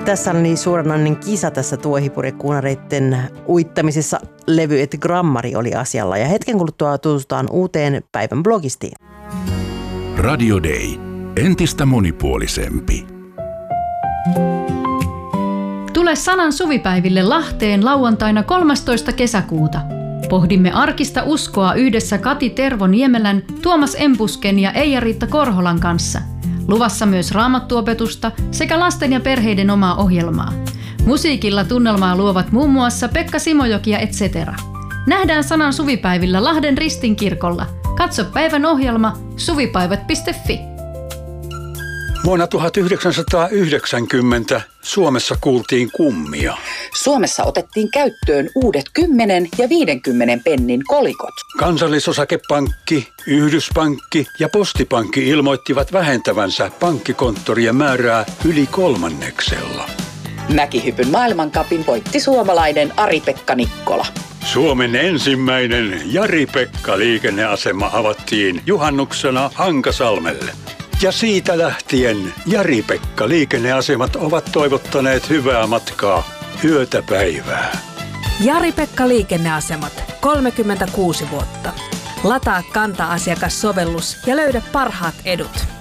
Tässä oli suoranainen kisa tässä tuohipurjekuunareitten uittamisessa. Levy et grammari oli asialla ja hetken kuluttua tutustutaan uuteen päivän blogistiin. Radio Day. Entistä monipuolisempi. Tule Sanan suvipäiville Lahteen lauantaina 13. kesäkuuta. Pohdimme arkista uskoa yhdessä Kati Tervo-Niemelän, Tuomas Empusken ja Eija-Riitta Korholan kanssa. Luvassa myös raamattuopetusta sekä lasten ja perheiden omaa ohjelmaa. Musiikilla tunnelmaa luovat muun muassa Pekka Simojoki ja etc. Nähdään Sanan suvipäivillä Lahden Ristinkirkolla. Katso päivän ohjelma suvipäivät.fi. Vuonna 1990 Suomessa kuultiin kummia. Suomessa otettiin käyttöön uudet 10 ja 50 pennin kolikot. Kansallisosakepankki, Yhdyspankki ja Postipankki ilmoittivat vähentävänsä pankkikonttorien määrää yli 1/3. Mäkihypyn maailmancupin voitti suomalainen Ari-Pekka Nikkola. Suomen ensimmäinen Jari-Pekka-liikenneasema avattiin juhannuksena Hankasalmelle. Ja siitä lähtien Jari-Pekka-liikenneasemat ovat toivottaneet hyvää matkaa yötä päivää. Jari-Pekka-liikenneasemat, 36 vuotta. Lataa Kanta-asiakassovellus ja löydä parhaat edut.